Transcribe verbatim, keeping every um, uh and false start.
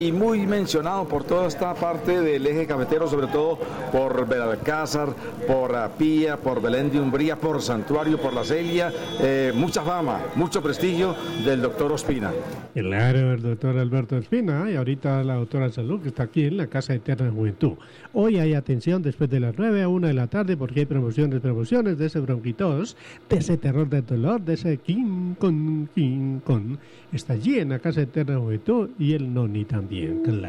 Y muy mencionado por toda esta parte del eje cafetero, sobre todo por Belalcázar, por Pía, por Belén de Umbría, por Santuario, por La Celia, eh, mucha fama, mucho prestigio del doctor Ospina. Claro, el doctor Alberto Ospina, y ahorita la doctora Salud, que está aquí en la Casa Eterna de Juventud. Hoy hay atención después de las nueve a una de la tarde, porque hay promociones, promociones de ese bronquitos, de ese terror del dolor, de ese King Kong, King Kong. Está allí en la Casa Eterna de Juventud y el Noni también, claro.